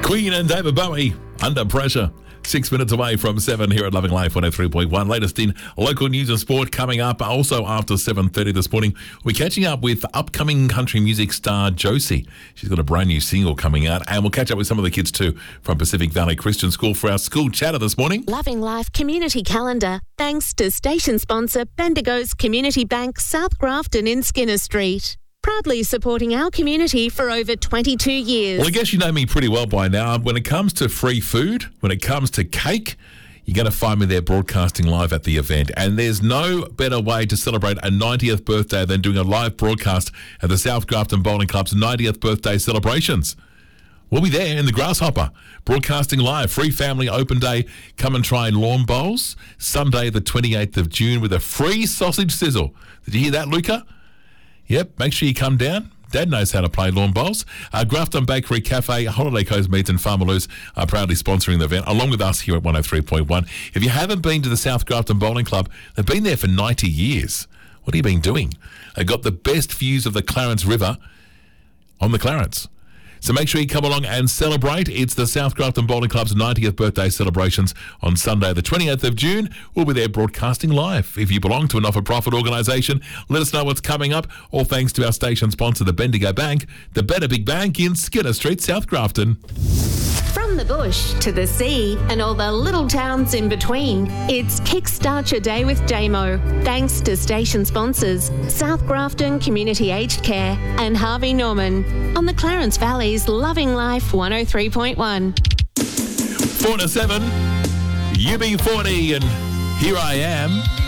Queen and David Bowie, Under Pressure. 6 minutes away from 7 here at Loving Life 103.1. Latest in local news and sport coming up. Also after 7:30 this morning, we're catching up with upcoming country music star Josie. She's got a brand new single coming out, and we'll catch up with some of the kids too from Pacific Valley Christian School for our school chatter this morning. Loving Life Community Calendar, thanks to station sponsor Bendigo's Community Bank, South Grafton in Skinner Street. Proudly supporting our community for over 22 years. Well, I guess you know me pretty well by now. When it comes to free food, when it comes to cake, you're going to find me there broadcasting live at the event. And there's no better way to celebrate a 90th birthday than doing a live broadcast at the South Grafton Bowling Club's 90th birthday celebrations. We'll be there in the Grasshopper, broadcasting live. Free family open day. Come and try lawn bowls. Sunday, the 28th of June, with a free sausage sizzle. Did you hear that, Luca? Yep, make sure you come down. Dad knows how to play lawn bowls. Grafton Bakery Cafe, Holiday Coast Meats and Farmaloos are proudly sponsoring the event, along with us here at 103.1. If you haven't been to the South Grafton Bowling Club, they've been there for 90 years. What have you been doing? They've got the best views of the Clarence River on the Clarence. So make sure you come along and celebrate. It's the South Grafton Bowling Club's 90th birthday celebrations on Sunday, the 28th of June. We'll be there broadcasting live. If you belong to a not-for-profit organisation, let us know what's coming up. All thanks to our station sponsor, the Bendigo Bank, the Better Big Bank in Skinner Street, South Grafton. From the bush to the sea and all the little towns in between, it's Kickstart Your Day with Damo. Thanks to station sponsors South Grafton Community Aged Care and Harvey Norman on the Clarence Valley's Loving Life 103.1. 4 to 7, UB40, and here I am.